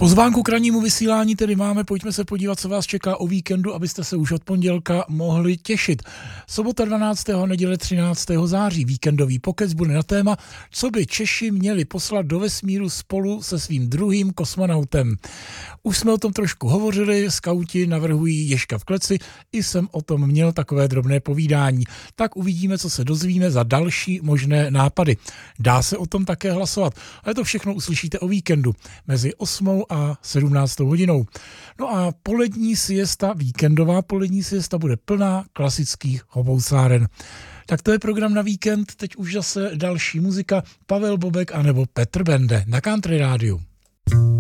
Pozvánku k rannímu vysílání tedy máme, pojďme se podívat, co vás čeká o víkendu, abyste se už od pondělka mohli těšit. Sobota 12. neděle 13. září, víkendový pokec bude na téma, co by Češi měli poslat do vesmíru spolu se svým druhým kosmonautem. Už jsme o tom trošku hovořili, skauti navrhují Ježka v kleci, i jsem o tom měl takové drobné povídání. Tak uvidíme, co se dozvíme za další možné nápady. Dá se o tom také hlasovat, ale to všechno uslyšíte o víkendu mezi 8. a 17. hodinou. No a polední siesta, víkendová polední siesta bude plná klasických hobousláren. Tak to je program na víkend, teď už zase další muzika, Pavel Bobek anebo Petr Bende na Country Rádiu.